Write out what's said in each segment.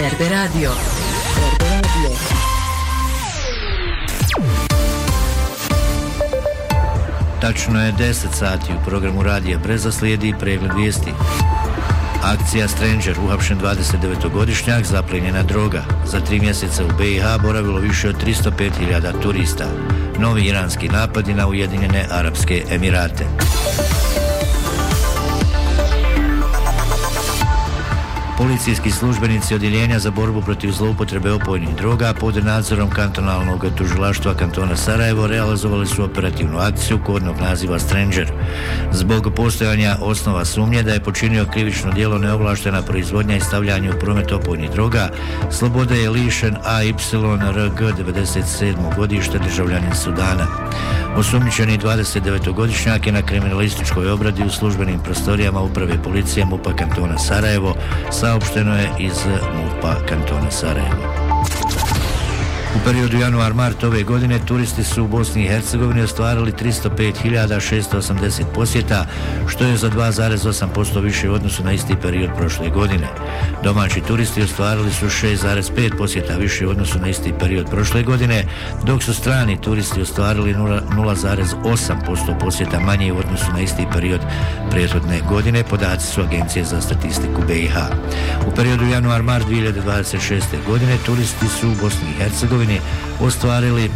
RB Radio. Tačno je 10 sati u programu Radija Breza slijedi pregled vijesti. Akcija Stranger, uhapšen 29-godišnjak, zaplenjena droga. Za 3 mjeseca u BiH boravilo više od 305.000 turista. Novi iranski napadi na Ujedinjene Arapske Emirate. Policijski službenici odjeljenja za borbu protiv zloupotrebe opojnih droga pod nadzorom kantonalnog tužilaštva kantona Sarajevo realizovali su operativnu akciju kodnog naziva Stranger. Zbog postojanja osnova sumnje da je počinio krivično djelo neovlaštena proizvodnja i stavljanje u promet opojnih droga, slobode je lišen AYRG 97. godište, državljanin Sudana. Osumnjičeni 29-godišnjak je na kriminalističkoj obradi u službenim prostorijama uprave policije MUP-a kantona Sarajevo, saopšteno je iz MUP-a kantona Sarajevo. U periodu januar-mart ove godine turisti su u Bosni i Hercegovini ostvarili 305.680 posjeta, što je za 2,8% više u odnosu na isti period prošle godine. Domaći turisti ostvarili su 6,5 posjeta više u odnosu na isti period prošle godine, dok su strani turisti ostvarili 0,8% posjeta manje u odnosu na isti period prethodne godine, podaci su Agencije za statistiku BiH. U periodu januar-mart 2026. godine turisti su u Bosni i Hercegovini ostvarili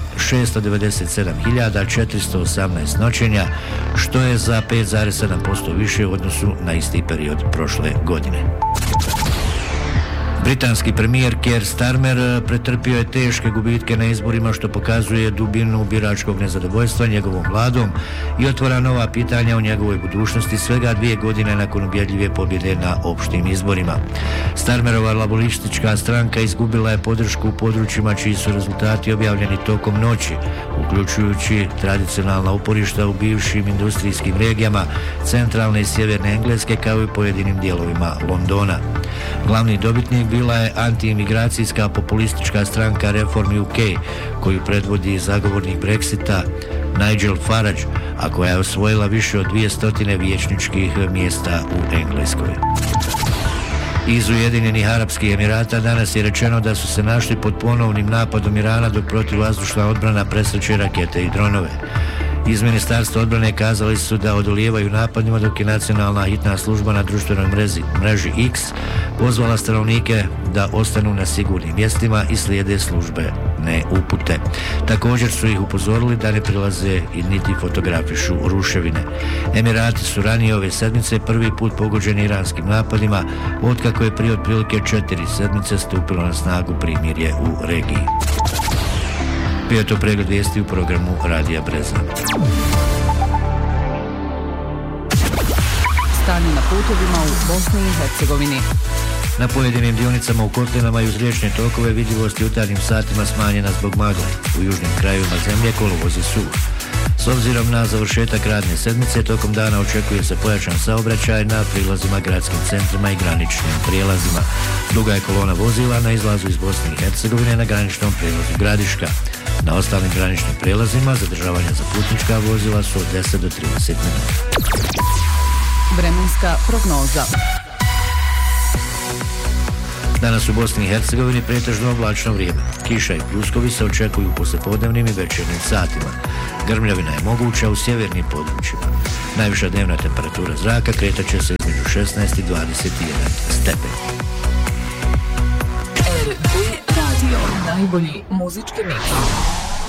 697.418 noćenja, što je za 5,7% više u odnosu na isti period prošle godine. Britanski premijer Keir Starmer pretrpio je teške gubitke na izborima, što pokazuje dubinu biračkog nezadovoljstva njegovom vladom i otvara nova pitanja o njegovoj budućnosti svega 2 godine nakon ubjedljive pobjede na opštim izborima. Starmerova laboristička stranka izgubila je podršku u područjima čiji su rezultati objavljeni tokom noći, uključujući tradicionalna uporišta u bivšim industrijskim regijama centralne i sjeverne Engleske kao i pojedinim dijelovima Londona. Glavni dobitnik bila je antiimigracijska populistička stranka Reform UK, koju predvodi zagovornik Brexita Nigel Farage, a koja je osvojila više od 200 vijećničkih mjesta u Engleskoj. Iz Ujedinjenih Arapskih Emirata danas je rečeno da su se našli pod ponovnim napadom Irana dok protivvazdušna odbrana presreće rakete i dronove. Iz Ministarstva odbrane kazali su da odolijevaju napadima, dok je nacionalna hitna služba na društvenoj mreži X pozvala stanovnike da ostanu na sigurnim mjestima i slijede službene upute. Također su ih upozorili da ne prilaze i niti fotografišu ruševine. Emirati su ranije ove sedmice prvi put pogođeni iranskim napadima, otkako je prije otprilike 4 sedmice stupilo na snagu primirje u regiji. Bio je to pregled vijesti u programu Radija Breza. Stanje na putovima u Bosni i Hercegovini. Na pojedinim dionicama u kotlinama i uz riječne tokove vidljivost je u jutarnjim satima smanjena zbog magle. U južnim krajevima zemlje kolovoz je suh. S obzirom na završetak radne sedmice, tokom dana očekuje se pojačan saobraćaj na prilazima gradskim centrima i graničnim prijelazima. Duga je kolona vozila na izlazu iz Bosne i Hercegovine na graničnom prijelazu Gradiška. Na ostalim graničnim prijelazima zadržavanja za putnička vozila su od 10 do 30 minuta. Vremenska prognoza. Danas u Bosni i Hercegovini pretežno oblačno vrijeme. Kiša i pljuskovi se očekuju u poslijepodnevnim i večernjim satima. Grmljavina je moguća u sjevernim područjima. Najviša dnevna temperatura zraka kretat će se između 16 i 21 stepen. RB Radio, najbolji muzički mix.